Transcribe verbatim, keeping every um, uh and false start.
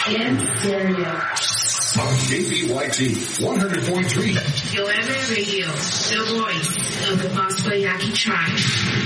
in stereo. On K B Y T one hundred point three. Yo M A Radio, the voice of the Bosco Yaqui tribe.